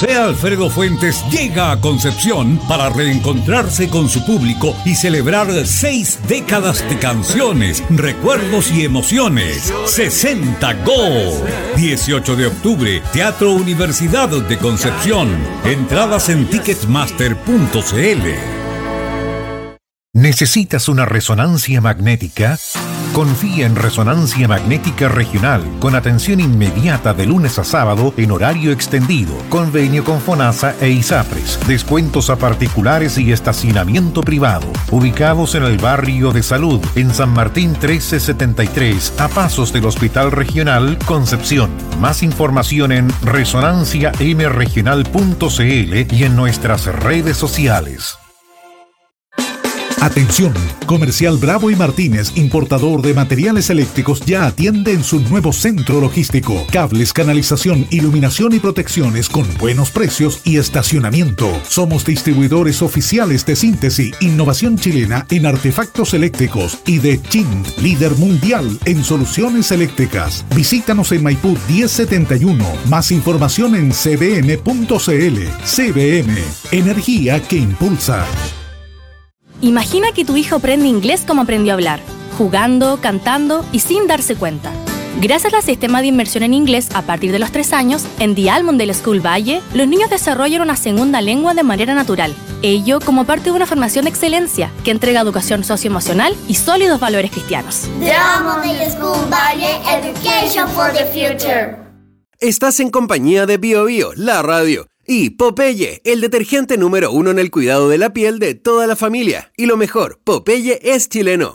José Alfredo Fuentes llega a Concepción para reencontrarse con su público y celebrar 6 décadas de canciones, recuerdos y emociones. 60 Go. 18 de octubre, Teatro Universidad de Concepción. Entradas en ticketmaster.cl. ¿Necesitas una resonancia magnética? Confía en Resonancia Magnética Regional, con atención inmediata de lunes a sábado en horario extendido, convenio con FONASA e ISAPRES, descuentos a particulares y estacionamiento privado, ubicados en el barrio de Salud, en San Martín 1373, a pasos del Hospital Regional Concepción. Más información en resonanciamregional.cl y en nuestras redes sociales. Atención, Comercial Bravo y Martínez, importador de materiales eléctricos, ya atiende en su nuevo centro logístico. Cables, canalización, iluminación y protecciones con buenos precios y estacionamiento. Somos distribuidores oficiales de Síntesis, innovación chilena en artefactos eléctricos, y de Chint, líder mundial en soluciones eléctricas. Visítanos en Maipú 1071. Más información en cbm.cl. CBM, energía que impulsa. Imagina que tu hijo aprende inglés como aprendió a hablar, jugando, cantando y sin darse cuenta. Gracias al sistema de inmersión en inglés a partir de los 3 años, en The Almondale School Valle, los niños desarrollan una segunda lengua de manera natural. Ello como parte de una formación de excelencia que entrega educación socioemocional y sólidos valores cristianos. The Almondale School Valle, Education for the Future. Estás en compañía de Bio Bio, la radio. Y Popeye, el detergente número 1 en el cuidado de la piel de toda la familia. Y lo mejor, Popeye es chileno.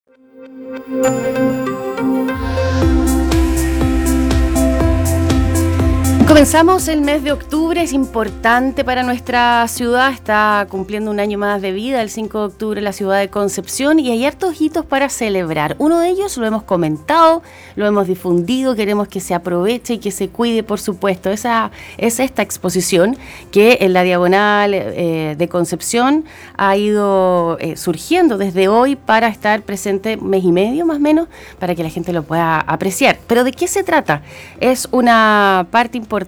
Comenzamos el mes de octubre, es importante para nuestra ciudad, está cumpliendo un año más de vida, el 5 de octubre la ciudad de Concepción, y hay hartos hitos para celebrar. Uno de ellos lo hemos comentado, lo hemos difundido, queremos que se aproveche y que se cuide, por supuesto. Esa es esta exposición que en la Diagonal de Concepción ha ido surgiendo desde hoy para estar presente mes y medio más o menos, para que la gente lo pueda apreciar. ¿Pero de qué se trata? Es una parte importante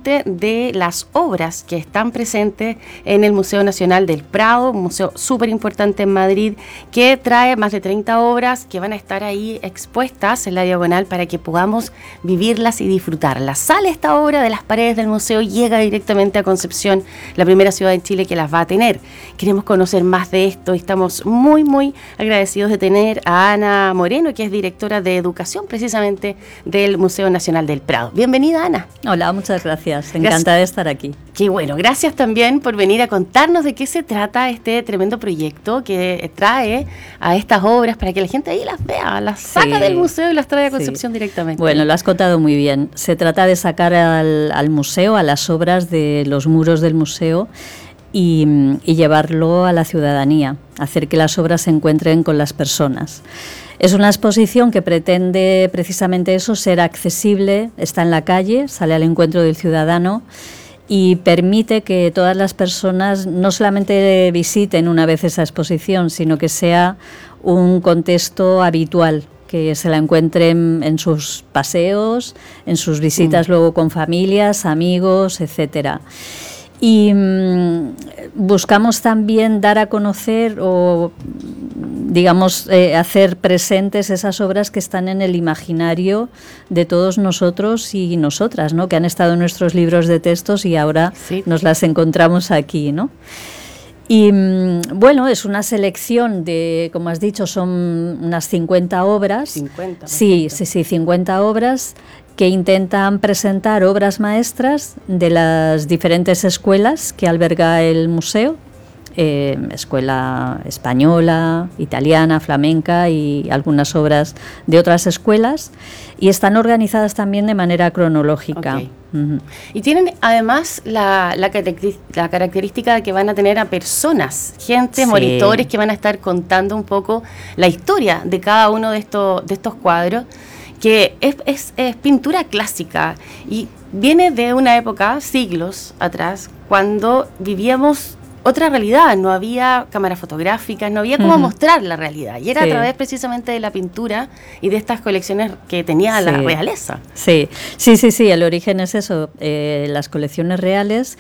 de las obras que están presentes en el Museo Nacional del Prado, un museo súper importante en Madrid, que trae más de 30 obras que van a estar ahí expuestas en la Diagonal para que podamos vivirlas y disfrutarlas. Sale esta obra de las paredes del museo y llega directamente a Concepción, la primera ciudad en Chile que las va a tener. Queremos conocer más de esto y estamos muy, muy agradecidos de tener a Ana Moreno, que es directora de Educación precisamente del Museo Nacional del Prado. Bienvenida, Ana. Hola, muchas gracias. Encantada de estar aquí. Qué bueno, gracias también por venir a contarnos de qué se trata este tremendo proyecto que trae a estas obras para que la gente ahí las vea, las saca del museo y las trae a Concepción directamente. Bueno, lo has contado muy bien. Se trata de sacar al museo, a las obras de los muros del museo y llevarlo a la ciudadanía, hacer que las obras se encuentren con las personas. Es una exposición que pretende precisamente eso, ser accesible, está en la calle, sale al encuentro del ciudadano y permite que todas las personas no solamente visiten una vez esa exposición, sino que sea un contexto habitual, que se la encuentren en sus paseos, en sus visitas luego con familias, amigos, etcétera. Y buscamos también dar a conocer o, digamos, hacer presentes esas obras que están en el imaginario de todos nosotros y nosotras, ¿no? Que han estado en nuestros libros de textos y ahora nos las encontramos aquí, ¿no? Y bueno, es una selección de, como has dicho, son unas 50 obras. 50. Sí, 50 obras que intentan presentar obras maestras de las diferentes escuelas que alberga el museo, escuela española, italiana, flamenca y algunas obras de otras escuelas, y están organizadas también de manera cronológica. Okay. Uh-huh. Y tienen además la característica de que van a tener a personas, gente, monitores que van a estar contando un poco la historia de cada uno de estos cuadros, que es pintura clásica y viene de una época, siglos atrás, cuando vivíamos otra realidad, no había cámaras fotográficas, no había cómo mostrar la realidad, y era a través precisamente de la pintura y de estas colecciones que tenía la realeza. Sí, el origen es eso, las colecciones reales